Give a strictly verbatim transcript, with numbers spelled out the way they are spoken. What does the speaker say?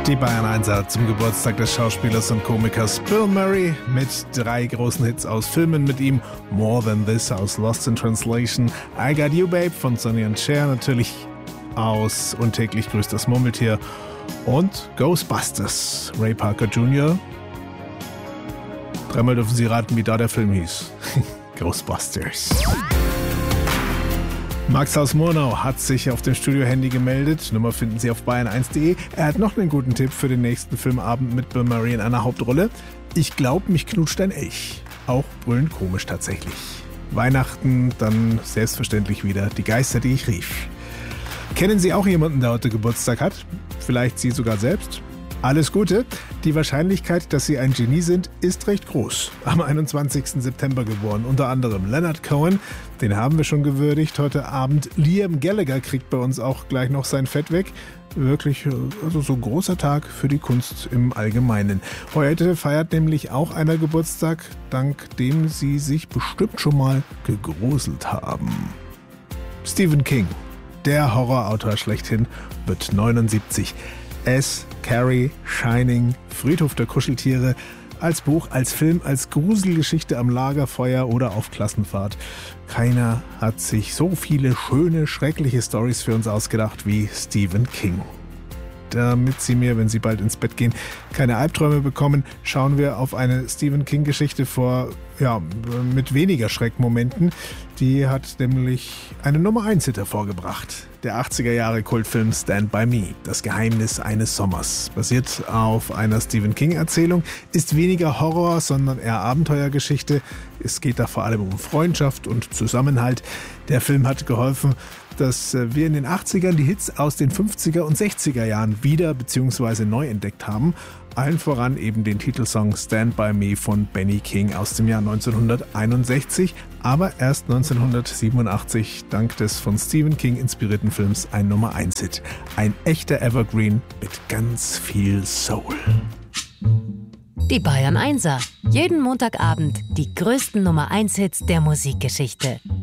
Die Bayern Einser zum Geburtstag des Schauspielers und Komikers Bill Murray mit drei großen Hits aus Filmen mit ihm. More Than This aus Lost in Translation, I Got You Babe von Sonny and Cher natürlich aus Und täglich grüßt das Murmeltier und Ghostbusters, Ray Parker Junior Dreimal dürfen Sie raten, wie da der Film hieß. Ghostbusters. Max aus Murnau hat sich auf dem Studio-Handy gemeldet. Nummer finden Sie auf bayern eins punkt de. Er hat noch einen guten Tipp für den nächsten Filmabend mit Bill Murray in einer Hauptrolle. Ich glaub, mich knutscht ein Elch. Auch brüllend komisch tatsächlich. Weihnachten, dann selbstverständlich wieder die Geister, die ich rief. Kennen Sie auch jemanden, der heute Geburtstag hat? Vielleicht Sie sogar selbst? Alles Gute. Die Wahrscheinlichkeit, dass Sie ein Genie sind, ist recht groß. Am einundzwanzigsten September geboren, unter anderem Leonard Cohen, den haben wir schon gewürdigt heute Abend. Liam Gallagher kriegt bei uns auch gleich noch sein Fett weg. Wirklich also so ein großer Tag für die Kunst im Allgemeinen. Heute feiert nämlich auch einer Geburtstag, dank dem Sie sich bestimmt schon mal gegruselt haben. Stephen King, der Horrorautor schlechthin, wird neunundsiebzig. S. Carrie, Shining, Friedhof der Kuscheltiere, als Buch, als Film, als Gruselgeschichte am Lagerfeuer oder auf Klassenfahrt. Keiner hat sich so viele schöne, schreckliche Storys für uns ausgedacht wie Stephen King. Damit Sie mir, wenn Sie bald ins Bett gehen, keine Albträume bekommen, schauen wir auf eine Stephen King-Geschichte vor, ja, mit weniger Schreckmomenten. Die hat nämlich einen Nummer eins Hit hervorgebracht. Der achtziger Jahre Kultfilm Stand By Me, das Geheimnis eines Sommers. Basiert auf einer Stephen King-Erzählung, ist weniger Horror, sondern eher Abenteuergeschichte. Es geht da vor allem um Freundschaft und Zusammenhalt. Der Film hat geholfen, dass wir in den achtzigern die Hits aus den fünfziger und sechziger Jahren wieder bzw. neu entdeckt haben. Allen voran eben den Titelsong Stand By Me von Benny King aus dem Jahr neunzehnhunderteinundsechzig, aber erst neunzehnhundertsiebenundachtzig dank des von Stephen King inspirierten Films ein Nummer eins Hit. Ein echter Evergreen mit ganz viel Soul. Die Bayern Einser. Jeden Montagabend die größten Nummer eins Hits der Musikgeschichte.